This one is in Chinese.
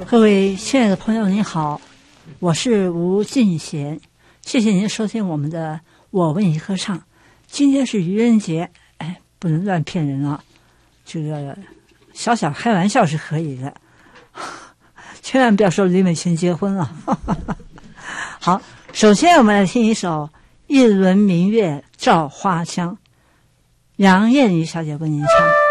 各位亲爱的朋友，您好，我是吴进贤，谢谢您收听我们的《我为你歌唱》。今天是愚人节，哎，不能乱骗人啊！这个小小开玩笑是可以的，千万不要说李美琴结婚了。好，首先我们来听一首《一轮明月照花香》，杨燕妮小姐为您唱。